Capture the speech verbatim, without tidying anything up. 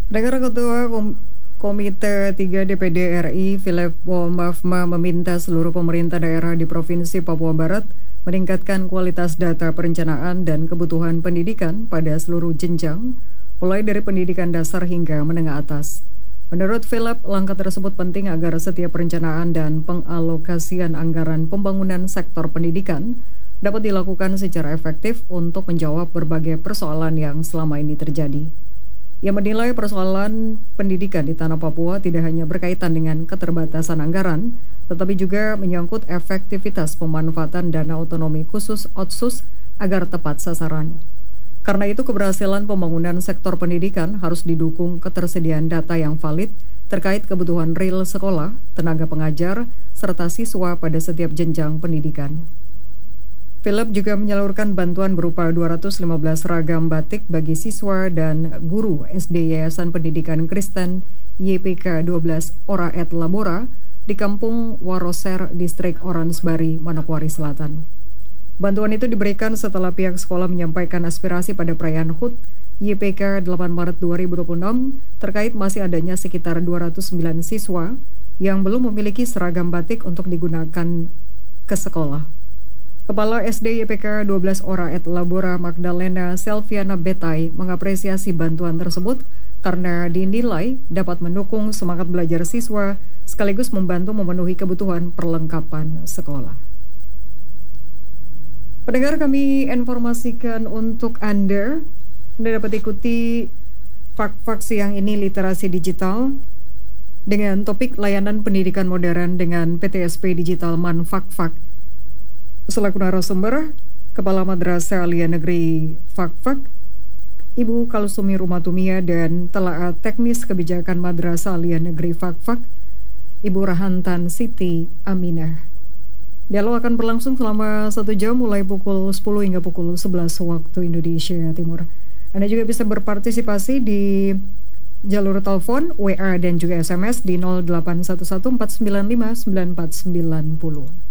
Negara Ketua Kom- Komite tiga D P D R I, Philip Womafma, meminta seluruh pemerintah daerah di Provinsi Papua Barat meningkatkan kualitas data perencanaan dan kebutuhan pendidikan pada seluruh jenjang, mulai dari pendidikan dasar hingga menengah atas. Menurut Philip, langkah tersebut penting agar setiap perencanaan dan pengalokasian anggaran pembangunan sektor pendidikan dapat dilakukan secara efektif untuk menjawab berbagai persoalan yang selama ini terjadi. Ia menilai persoalan pendidikan di tanah Papua tidak hanya berkaitan dengan keterbatasan anggaran, tetapi juga menyangkut efektivitas pemanfaatan dana otonomi khusus Otsus agar tepat sasaran. Karena itu, keberhasilan pembangunan sektor pendidikan harus didukung ketersediaan data yang valid terkait kebutuhan real sekolah, tenaga pengajar, serta siswa pada setiap jenjang pendidikan. Philip juga menyalurkan bantuan berupa dua ratus lima belas ragam batik bagi siswa dan guru S D Yayasan Pendidikan Kristen Y P K dua belas Ora et Labora di Kampung Waroser, Distrik Oransbari, Manokwari Selatan. Bantuan itu diberikan setelah pihak sekolah menyampaikan aspirasi pada perayaan H U T Y P K delapan Maret dua ribu dua puluh enam terkait masih adanya sekitar dua ratus sembilan siswa yang belum memiliki seragam batik untuk digunakan ke sekolah. Kepala S D Y P K dua belas Ora et Labora Magdalena Selviana Betai mengapresiasi bantuan tersebut karena dinilai dapat mendukung semangat belajar siswa sekaligus membantu memenuhi kebutuhan perlengkapan sekolah. Pendengar, kami informasikan untuk Anda, Anda dapat ikuti Fak-Fak siang ini literasi digital dengan topik layanan pendidikan modern dengan P T S P Digital Man Fak-Fak. Selaku narasumber, Kepala Madrasah Alia Negeri Fak-Fak, Ibu Kalsumi Rumatumia, dan Telaah Teknis Kebijakan Madrasah Alia Negeri Fak-Fak, Ibu Rahantan Siti Aminah. Dialog akan berlangsung selama satu jam mulai pukul sepuluh hingga pukul sebelas waktu Indonesia Timur. Anda juga bisa berpartisipasi di jalur telepon, W A, dan juga S M S di nol delapan satu satu empat sembilan lima sembilan empat sembilan nol.